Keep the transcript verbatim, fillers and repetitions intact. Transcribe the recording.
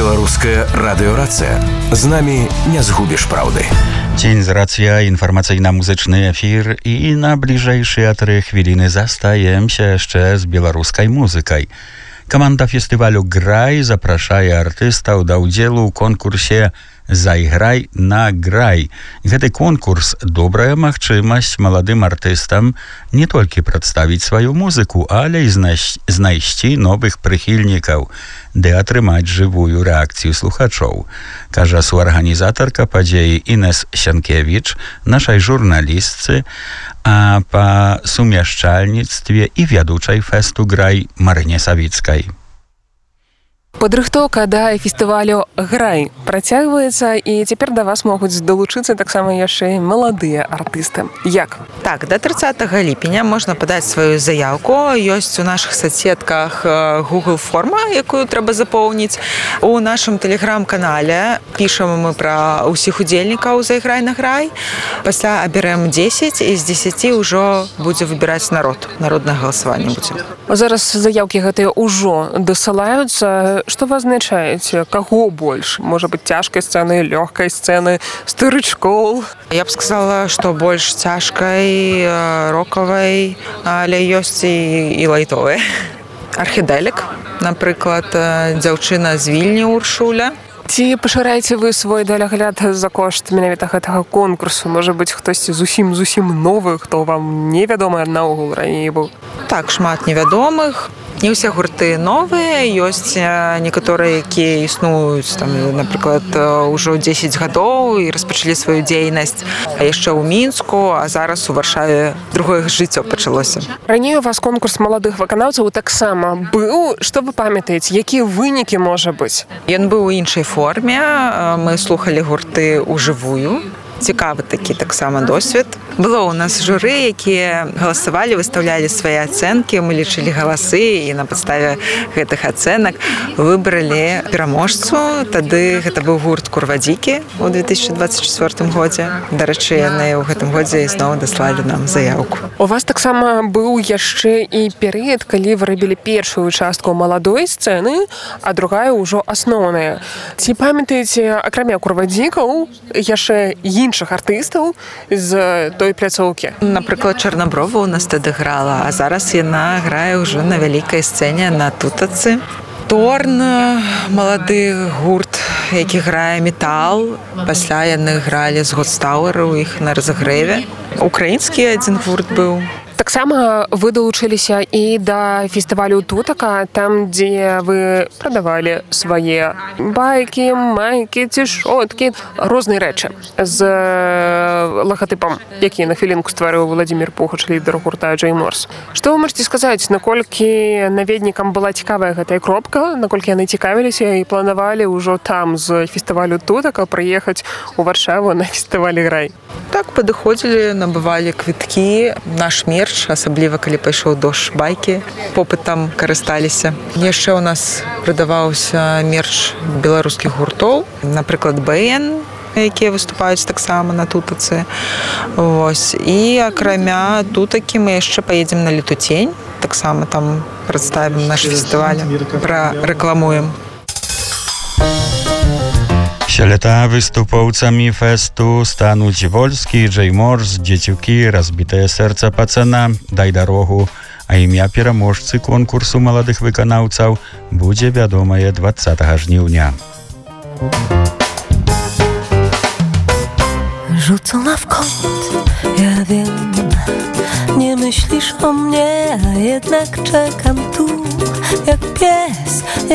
Беларуская радыёрацыя. З намі не згубіш праўды. Дзень з рацыя, інфармацыйна-музычны эфір, і на бліжэйшыя тры хвіліны застаемся яшчэ з беларускай музыкай. Каманда фестывалю «Грай» запрашае артыстаў да ўдзелу ў конкурсе «Зайграй на грай». Гэты конкурс – добрая магчымасць маладым артыстам не толькі прадставіць сваю музыку, але і знайсці новых прыхільнікаў, ды атрымаць жывую рэакцыю слухачоў, кажа суарганізатарка падзеі Інэс Сянкевіч, нашай журналістцы, а па сумяшчальніцтве і вядучай фэсту «Грай» Марыне Савіцкай. Падрыхтоўка да фестывалю «Грай» працягваецца, і цяпер да вас могуць далучыцца таксама яшчэ і маладыя артысты. Як? Так, да тридцатага ліпеня можна падаць сваю заяўку. Ёсць у нашых соцсетках Google форма, якую трэба запоўніць. У нашым тэлеграм-канале пішам мы пра ўсіх удзельнікаў «Зайграй на грай». Пасля абярэм дзесяць, і з дзесяці ўжо будзе выбіраць народ. Народнае галасаванне будзе. Зараз заяўкі гэтыя ўжо дасылаюцца. Што вы азначаеце? Каго больш? Можа быць, цяжкай сцэны, лёгкай сцэны, старычкоў? Я б сказала, што больш цяжкай, рокавай, але ёсць і, і лайтовай. Архідэлік, напрыклад, дзяўчына з Вільні Уршуля. Ці пашыраеце вы свой далягляд за кошт менавіта гэтага конкурсу? Можа быць, хтосьці зусім-зусім новы, хто вам невядомы наогул раней быў? Так, шмат невядомых. Не ўсе гурты новыя, ёсць некаторыя, якія існуюць, там, напрыклад, ужо дзесяць гадоў і распачалі сваю дзейнасць, а яшчэ ў Мінску, а зараз у Варшаве другое жыццё пачалося. Раней у вас конкурс маладых выканаўцаў таксама быў. Што вы памятаеце, якія вынікі можа быць? Ён быў у іншай форме, мы слухалі гурты ўжывую. Цікавы такі таксама досвед. Было ў нас журы, якія галасавалі, выстаўлялі свае ацэнкі, мы лічылі галасы і на падставе гэтых ацэнак выбралі пераможцу. Тады гэта быў гурт «Курвадзікі» у две тысячы дваццаць чацвёртым годзе. Дарэчы, яны ў гэтым годзе ізноў даслалі нам заяўку. У вас таксама быў яшчэ і перыяд, калі вы рабілі першую частку маладой сцэны, а другая ўжо асноўная. Ці памятаеце, акрамя «Курвадзікаў», яшчэ іншых артыстаў з той пляцоўкі? Напрыклад, Чарнаброва у нас тады грала, а зараз яна грае ўжо на вялікай сцэне на Тутацы. Торн, малады гурт, які грае метал. Пасля яны гралі з Годстауэр у іх на разагрэве. Украінскі адзін гурт быў. Таксама вы далучыліся і да фестывалю «Тутака», там, дзе вы прадавалі свае байкі, майкі, цішоткі, розныя рэчы з лагатыпам, які на хвілінку стварыў Владзімір Пухач, лідар гурта «Джей Морс». Што вы можаце сказаць, наколькі наведнікам была цікавая гэтая кропка, наколькі яны цікавіліся і планавалі ўжо там з фестывалю «Тутака» прыехаць у Варшаву на фестывалі «Грай»? Так, падыходзілі, набывалі квіткі, наш мерч, асабліва калі пайшоў дождж, байкі попытам карысталіся. Яшчэ ў нас прадаваўся мерч беларускіх гуртоў, напрыклад, БН, якія выступаюць таксама на Тутацы. Вось. І акрамя Тутакі мы яшчэ паедзем на Летутень, таксама там прадставім наш фестываль, прарэкламуем. Сёлета выступоўцамі фэсту стануць Вольскі, Джей Морс, Дзецюкі, Разбітае сэрца пацана, Дай дарогу, а імя пераможцы конкурсу маладых выканаўцаў будзе вядомае двадцатага жніўня. Rzucona w kąt, ja wiem, nie myślisz o mnie, a jednak czekam tu, jak pies,